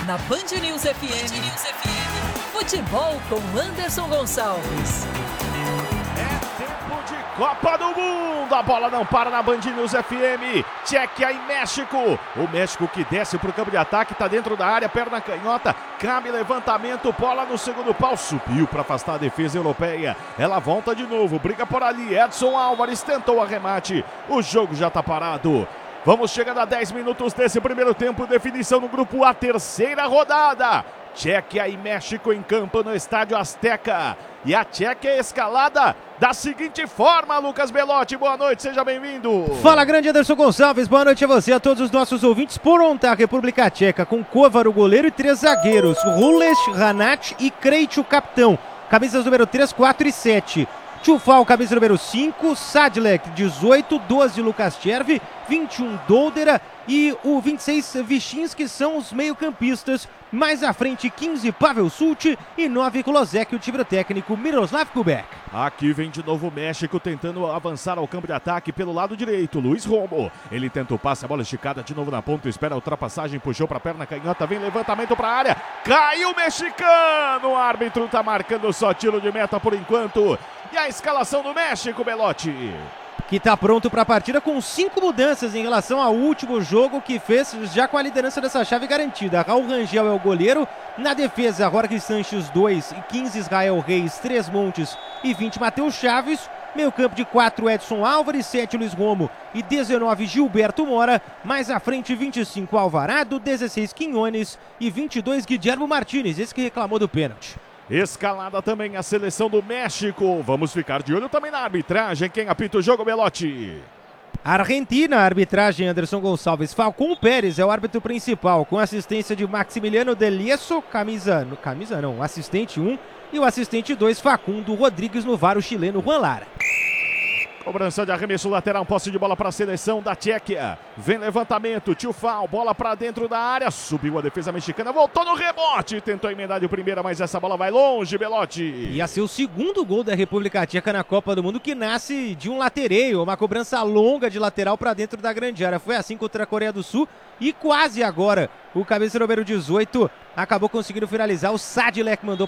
Na Band News FM, futebol com Anderson Gonçalves. É tempo de Copa do Mundo, a bola não para na Band News FM, Tchequia e México, o México que desce para o campo de ataque, está dentro da área, perna canhota, cabe levantamento, bola no segundo pau, subiu para afastar a defesa europeia, ela volta de novo, briga por ali, Edson Álvares tentou o arremate, o jogo já está parado. Vamos chegando a 10 minutos desse primeiro tempo, definição no grupo A, terceira rodada. Tchequia e México em campo no Estádio Azteca. E a Tchequia é escalada da seguinte forma, Lucas Belotti. Boa noite, seja bem-vindo. Fala, grande Anderson Gonçalves. Boa noite a você, a todos os nossos ouvintes. Por onde a República Tcheca, com Kovar, o goleiro, e 3 zagueiros. Rules, Ranat e Krejci, o capitão. Camisas número 3, 4 e 7. Čufal, camisa número 5, Sadilek, 18, 12, Lucas Chervi, 21, Doldera e o 26, Vichinski, são os meio-campistas. Mais à frente, 15, Pavel Such e 9, Klozek, o time técnico Miroslav Kubek. Aqui vem de novo o México tentando avançar ao campo de ataque pelo lado direito. Luiz Romo, ele tenta o passe, a bola esticada de novo na ponta, espera a ultrapassagem, puxou para a perna canhota, vem levantamento para a área, caiu o mexicano, o árbitro está marcando só tiro de meta por enquanto. E a escalação do México, Belotti, que está pronto para a partida com 5 mudanças em relação ao último jogo, que fez já com a liderança dessa chave garantida. Raul Rangel é o goleiro, na defesa Jorge Sanches 2, 15 Israel Reis, 3 Montes e 20 Matheus Chaves. Meio campo de 4 Edson Álvares, 7 Luiz Romo e 19 Gilberto Mora. Mais à frente 25 Alvarado, 16 Quinones e 22 Guillermo Martínez, esse que reclamou do pênalti. Escalada também a seleção do México. Vamos ficar de olho também na arbitragem. Quem apita o jogo, Belotti? Argentina, arbitragem Anderson Gonçalves. Falcão Pérez é o árbitro principal, com assistência de Maximiliano Delieso, assistente 1, e o assistente 2, Facundo Rodrigues, no VAR, o chileno Juan Lara. Cobrança de arremesso lateral, posse de bola para a seleção da Tchequia. Vem levantamento, Čufal, bola para dentro da área, subiu a defesa mexicana, voltou no rebote, tentou emendar de primeira, mas essa bola vai longe, Belotti. Ia ser o segundo gol da República Tcheca na Copa do Mundo, que nasce de um latereio, uma cobrança longa de lateral para dentro da grande área. Foi assim contra a Coreia do Sul e quase agora o cabeça número 18 acabou conseguindo finalizar. O Sadilek mandou